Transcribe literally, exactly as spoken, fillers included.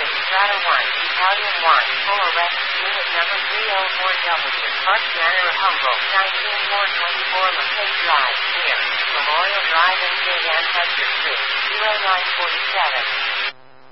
Strata one, Battalion one, full arrest, unit number three oh four W, Park Manor, Humboldt, nineteen four twenty-four LaPage Drive, near Memorial Drive and J. Ann Hester Street, zero nine four seven.